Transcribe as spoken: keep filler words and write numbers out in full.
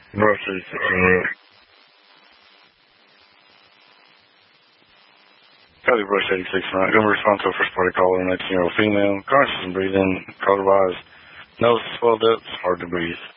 Versus, uh, Cody Brush eighty-six tonight. Gonna respond to a first party caller, nineteen year old female. Conscious and breathing, color wise. Nose swelled up, hard to breathe.